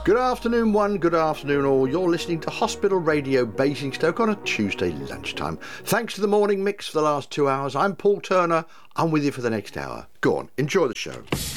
Good afternoon, one. Good afternoon, all. You're listening to Hospital Radio Basingstoke on a Tuesday lunchtime. Thanks to the morning mix for the last 2 hours. I'm Paul Turner. I'm with you for the next hour. Go on, enjoy the show.